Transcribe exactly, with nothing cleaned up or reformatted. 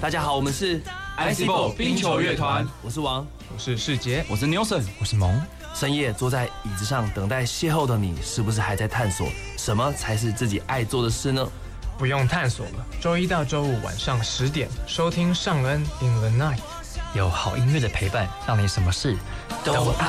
大家好，我们是 I C Ball 冰球乐团， 我是王， 我是世杰， 我是 Nelson， 我是萌。 深夜坐在椅子上等待邂逅的你，是不是还在探索什么才是自己爱做的事呢？ 不用探索了，周一到周五晚上十点收听尚恩 in the night， 有好音乐的陪伴，让你什么事都爱。